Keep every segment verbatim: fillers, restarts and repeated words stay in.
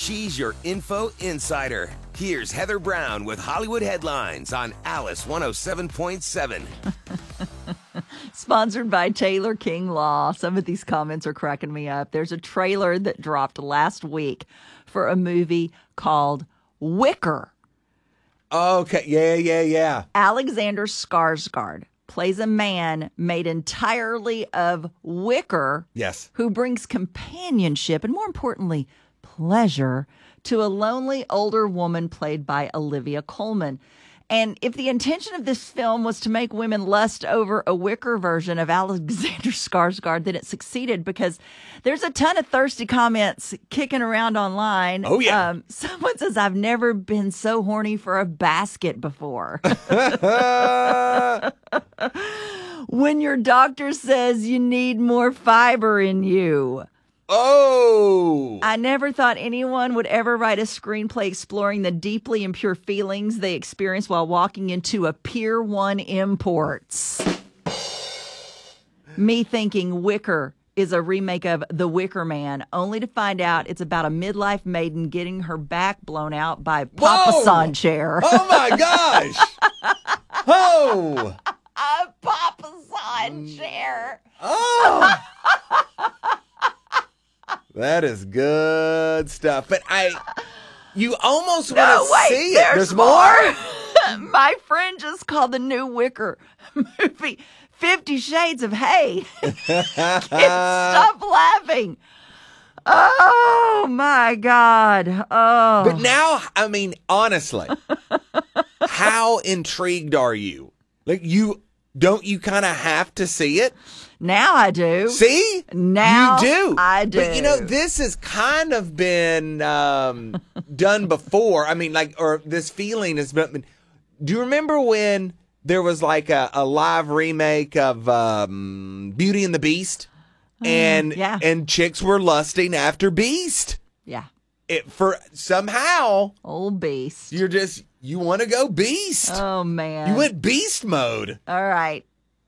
She's your info insider. Here's Heather Brown with Hollywood Headlines on Alice one oh seven point seven. Sponsored by Taylor King Law. Some of these comments are cracking me up. There's a trailer that dropped last week for a movie called Wicker. Okay, yeah, yeah, yeah. Alexander Skarsgård plays a man made entirely of wicker. Yes. Who brings companionship and, more importantly, pleasure to a lonely older woman played by Olivia Colman. And if the intention of this film was to make women lust over a wicker version of Alexander Skarsgård, then it succeeded, because there's a ton of thirsty comments kicking around online. Oh, yeah. Um, someone says, I've never been so horny for a basket before. When your doctor says you need more fiber in you. Oh! I never thought anyone would ever write a screenplay exploring the deeply impure feelings they experience while walking into a Pier one Imports. Me thinking Wicker is a remake of The Wicker Man, only to find out it's about a midlife maiden getting her back blown out by Papasan chair. Oh, my gosh! Oh! A Papasan chair. Oh! That is good stuff. But I, you almost want to no, wait, see it. There's, there's more? My friend just called the new Wicker movie Fifty Shades of Hay. Can't stop laughing. Oh, my God. Oh. But now, I mean, honestly, how intrigued are you? Like, you, don't you kind of have to see it? Now I do. See? Now you do. I do. But, you know, this has kind of been um, done before. I mean, like, or this feeling has been. Do you remember when there was like a, a live remake of um, Beauty and the Beast? And, uh, yeah. and chicks were lusting after Beast. Yeah. It for somehow. Old Beast. You're just, you want to go Beast. Oh, man. You went Beast mode. All right.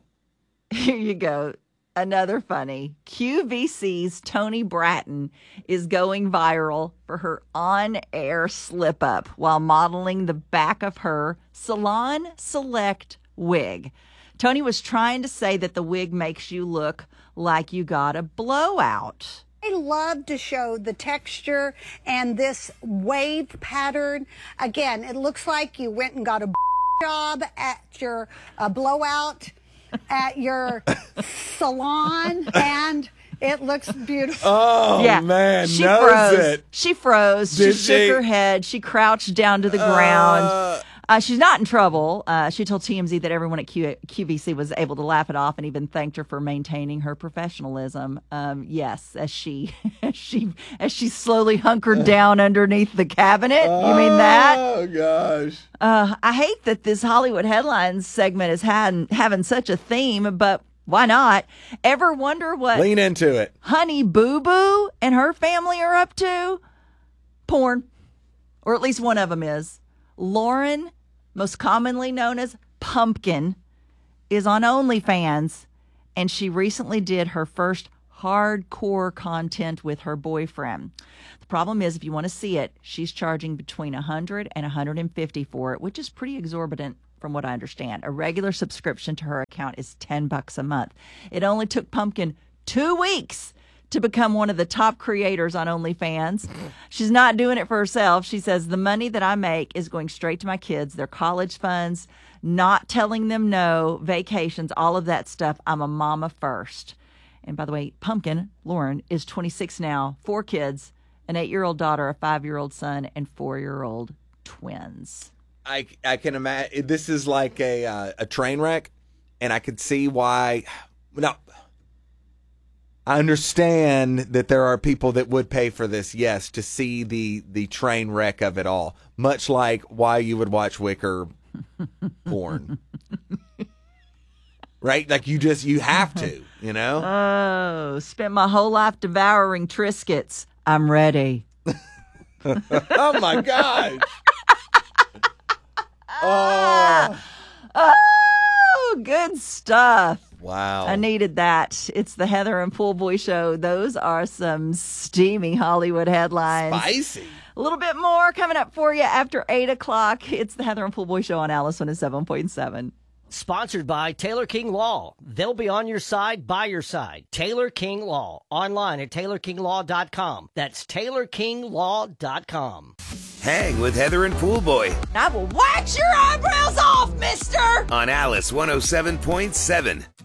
Here you go. Another funny. Q V C's Toni Bratton is going viral for her on-air slip-up while modeling the back of her Salon Select wig. Toni was trying to say that the wig makes you look like you got a blowout. I love to show the texture and this wave pattern. Again, it looks like you went and got a job at your uh, blowout at your salon, and it looks beautiful. Oh, yeah. man, she knows froze. it. She froze. Did she shook she? her head. She crouched down to the ground. Uh, Uh, she's not in trouble. Uh, she told T M Z that everyone at Q- QVC was able to laugh it off and even thanked her for maintaining her professionalism. Um, yes, as she as she as she slowly hunkered down underneath the cabinet. You mean that? Oh, gosh. Uh, I hate that this Hollywood Headlines segment is had, having such a theme, but why not? Ever wonder what Lean into it. Honey Boo Boo and her family are up to? Porn. Or at least one of them is. Lauren, most commonly known as Pumpkin, is on OnlyFans, and she recently did her first hardcore content with her boyfriend. The problem is, if you want to see it, she's charging between one hundred dollars and one hundred fifty dollars for it, which is pretty exorbitant from what I understand. A regular subscription to her account is ten bucks a month. It only took Pumpkin two weeks to become one of the top creators on OnlyFans. She's not doing it for herself. She says, the money that I make is going straight to my kids, their college funds, not telling them no, vacations, all of that stuff. I'm a mama first. And by the way, Pumpkin, Lauren, is twenty-six now, four kids, an eight-year-old daughter, a five-year-old son, and four-year-old twins. I, I can imagine. This is like a, uh, a train wreck, and I could see why. Now, I understand that there are people that would pay for this, yes, to see the, the train wreck of it all. Much like why you would watch Wicker porn. Right? Like you just, you have to, you know? Oh, spent my whole life devouring Triscuits. I'm ready. Oh, my gosh. Oh. Oh, good stuff. Wow. I needed that. It's the Heather and Pool Boy Show. Those are some steamy Hollywood headlines. Spicy. A little bit more coming up for you after eight o'clock. It's the Heather and Pool Boy Show on Alice one oh seven point seven. Sponsored by Taylor King Law. They'll be on your side, by your side. Taylor King Law. Online at taylor king law dot com. That's taylor king law dot com. Hang with Heather and Pool Boy I will wax your eyebrows off, mister! on Alice one oh seven point seven.